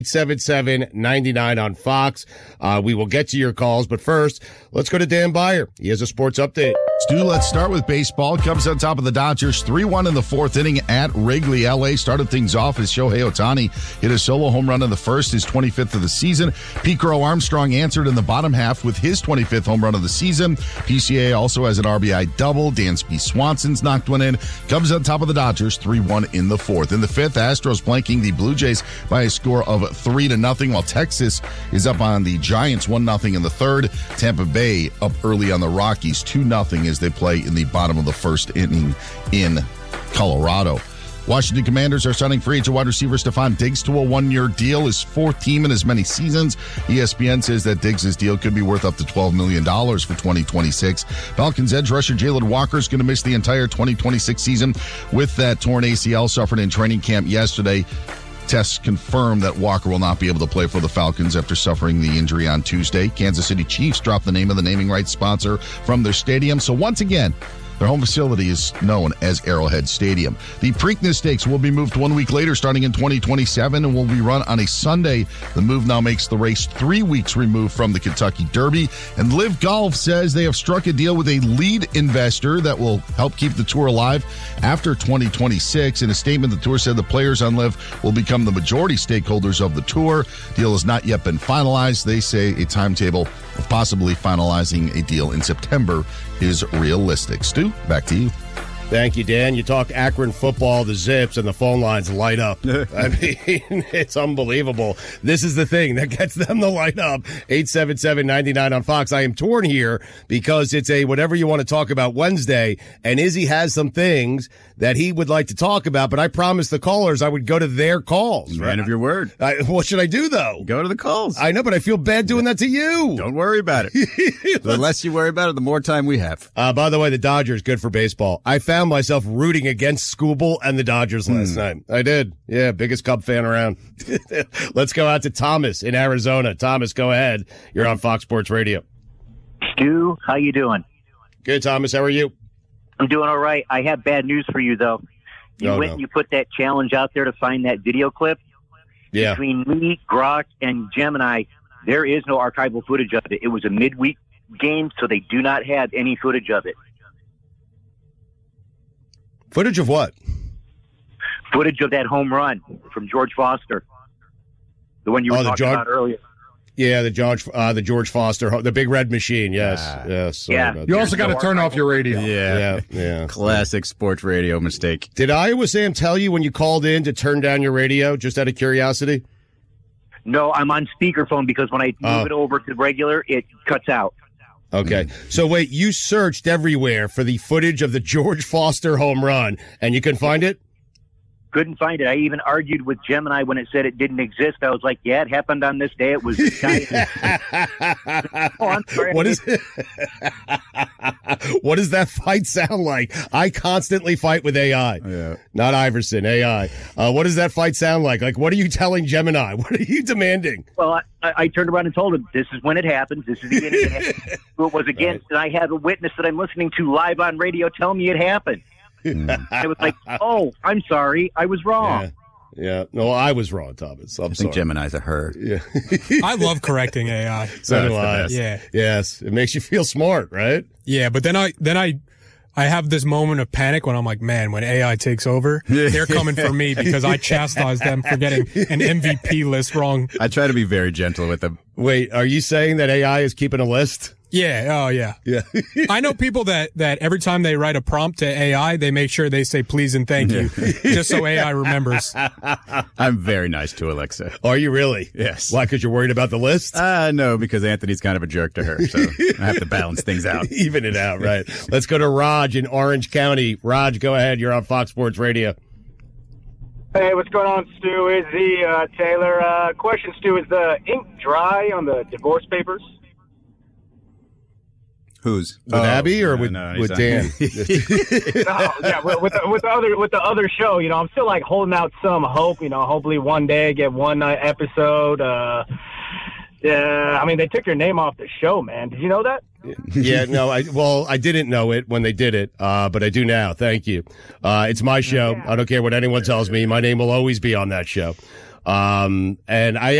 877-99 on Fox. We will get to your calls, but first, let's go to Dan Beyer. He has a sports update. Stu, let's start with baseball. Cubs on top of the Dodgers, 3-1 in the fourth inning at Wrigley. LA started things off as Shohei Ohtani hit a solo home run in the first, his 25th of the season. Pete Crow Armstrong answered in the bottom half with his 25th home run of the season. PCA also has an RBI double. Dansby Swanson's knocked one in. Cubs on top of the Dodgers, 3-1 in the fourth. In the fifth, Astros blanking the Blue Jays by a score of 3-0, while Texas is up on the Giants 1-0 in the third. Tampa Bay up early on the Rockies 2-0 as they play in the bottom of the first inning in Colorado. Washington Commanders are signing free agent wide receiver Stephon Diggs to a one-year deal, his fourth team in as many seasons. ESPN says that Diggs' deal could be worth up to $12 million for 2026. Falcons edge rusher Jalen Walker is going to miss the entire 2026 season with that torn ACL suffered in training camp yesterday. Tests confirm that Walker will not be able to play for the Falcons after suffering the injury on Tuesday. Kansas City Chiefs dropped the name of the naming rights sponsor from their stadium. So once again, their home facility is known as Arrowhead Stadium. The Preakness Stakes will be moved 1 week later, starting in 2027, and will be run on a Sunday. The move now makes the race 3 weeks removed from the Kentucky Derby. And Liv Golf says they have struck a deal with a lead investor that will help keep the tour alive after 2026. In a statement, the tour said the players on Liv will become the majority stakeholders of the tour. Deal has not yet been finalized. They say a timetable of possibly finalizing a deal in September is realistic. Stu, back to you. Thank you, Dan. You talk Akron football, the Zips, and the phone lines light up. I mean, it's unbelievable. This is the thing that gets them to light up. 877-99 on Fox. I am torn here because it's a whatever you want to talk about Wednesday, and Izzy has some things that he would like to talk about, but I promised the callers I would go to their calls. Man of your word. What should I do, though? Go to the calls. I know, but I feel bad doing that to you. Don't worry about it. The less you worry about it, the more time we have. By the way, the Dodgers, good for baseball. I found myself rooting against Skubal and the Dodgers last night. I did. Yeah, biggest Cub fan around. Let's go out to Thomas in Arizona. Thomas, go ahead. You're on Fox Sports Radio. Stu, how you doing? Good, Thomas. How are you? I'm doing all right. I have bad news for you, though. You went and you put that challenge out there to find that video clip. Yeah. Between me, Grok, and Gemini, there is no archival footage of it. It was a midweek game, so they do not have any footage of it. Footage of what? Footage of that home run from George Foster. The one you were talking about earlier. Yeah, the George Foster, the big red machine. Yes, yes. Yeah. You also got to turn off your radio. Yeah. Classic sports radio mistake. Did Iowa Sam tell you when you called in to turn down your radio, just out of curiosity? No, I'm on speakerphone because when I move it over to regular, it cuts out. Okay. So wait, you searched everywhere for the footage of the George Foster home run, and you couldn't find it? Couldn't find it. I even argued with Gemini when it said it didn't exist. I was like, yeah, it happened on this day. It was I'm sorry. What does that fight sound like? I constantly fight with AI. Yeah. Not Iverson, AI. What does that fight sound like? Like, what are you telling Gemini? What are you demanding? Well, I turned around and told him, this is when it happened. This is the beginning it happened. It was against, and I have a witness that I'm listening to live on radio tell me it happened. I was like, oh, I'm sorry. I was wrong. Yeah. No, I was wrong, Thomas. I think Gemini's a herd. Yeah. I love correcting AI. So do I. Yeah. Yes. It makes you feel smart, right? Yeah, but then I have this moment of panic when I'm like, man, when AI takes over, they're coming for me because I chastised them for getting an MVP list wrong. I try to be very gentle with them. Wait, are you saying that AI is keeping a list? Yeah. Oh, yeah. Yeah. I know people that every time they write a prompt to AI, they make sure they say please and thank you, just so AI remembers. I'm very nice to Alexa. Are you really? Yes. Why? Because you're worried about the list? No, because Anthony's kind of a jerk to her, so I have to balance things out. Even it out, right. Let's go to Raj in Orange County. Raj, go ahead. You're on Fox Sports Radio. Hey, what's going on, Stu? Izzy, Taylor. Question, Stu, is the ink dry on the divorce papers? Who's with Abby or with Dan? No, yeah, with the other show. You know, I'm still like holding out some hope. You know, hopefully one day I get one episode. Yeah, I mean they took your name off the show, man. Did you know that? Yeah, no, I didn't know it when they did it, but I do now. Thank you. It's my show. I don't care what anyone tells me. My name will always be on that show. And I